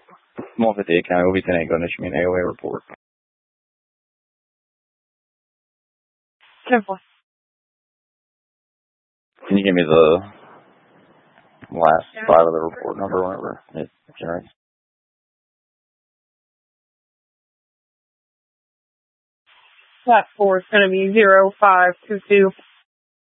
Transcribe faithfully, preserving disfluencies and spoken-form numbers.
one fifty-eight County, O B ten eight, go initiate me an A O A report. ten four. Can you give me the last five of the report number whenever it generates? Flat four is going to be zero five two two.